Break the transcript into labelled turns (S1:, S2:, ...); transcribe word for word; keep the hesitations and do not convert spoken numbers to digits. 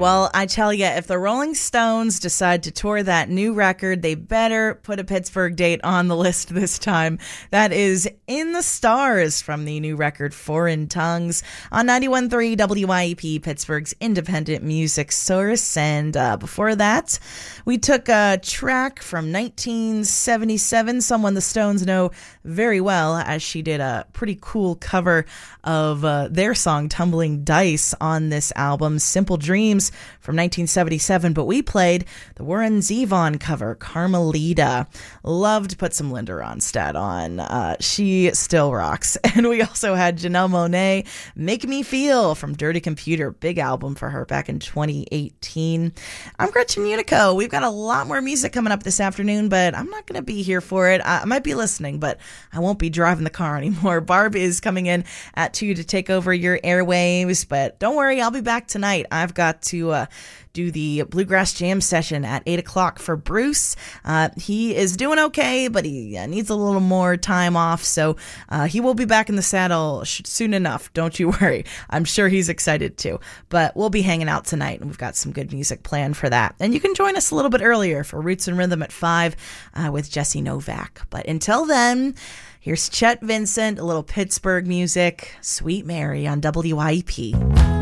S1: Well, I tell you, if the Rolling Stones decide to tour that new record, they better put a Pittsburgh date on the list this time. That is In the Stars from the new record Foreign Tongues on ninety-one point three W I E P, Pittsburgh's independent music source. And uh, before that, we took a track from nineteen seventy-seven, someone the Stones know very well, as she did a pretty cool cover of uh, their song Tumbling Dice on this album, Simple Dreams from nineteen seventy-seven. But we played the Warren Zevon cover, Carmelita. Love to put some Linda Ronstadt on. Uh, she still rocks. And we also had Janelle Monáe, Make Me Feel from Dirty Computer, big album for her back in twenty eighteen. I'm Gretchen Unico. We've got a lot more music coming up this afternoon, but I'm not going to be here for it. I might be listening, but I won't be driving the car anymore. Barb is coming in at two to take over your airwaves, but don't worry, I'll be back tonight. I've got to uh, do the Bluegrass Jam session at eight o'clock for Bruce. Uh, he is doing okay, but he uh, needs a little more time off, so uh, he will be back in the saddle sh- soon enough. Don't you worry. I'm sure he's excited too. But we'll be hanging out tonight, and we've got some good music planned for that. And you can join us a little bit earlier for Roots and Rhythm at five uh, with Jesse Novak. But until then, here's Chet Vincent, a little Pittsburgh music, Sweet Mary on W I E P.